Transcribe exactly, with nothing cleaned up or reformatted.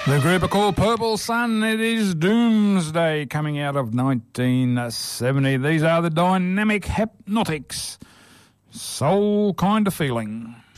The group are called Purple Sun. It is Doomsday, coming out of nineteen seventy. These are the Dynamic Hypnotics. Soul Kind of Feeling.